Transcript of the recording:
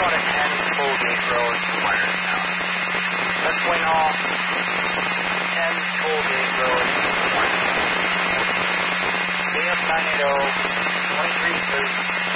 out of 10 Colgate Road to Weirtown. That's point off 10 Colgate Road to Weirtown. Stay up 980, 23 Thursday.